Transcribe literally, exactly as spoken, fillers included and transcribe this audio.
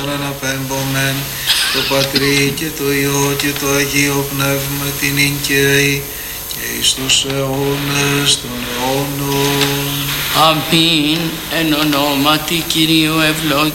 αναπέμπομεν το Πατρί και το Υιό και το Αγίο Πνεύμα την εικαίη και εις τους αιώνες των αιώνων. Αμήν. Εν ονόματι Κυρίου ευλόγησον.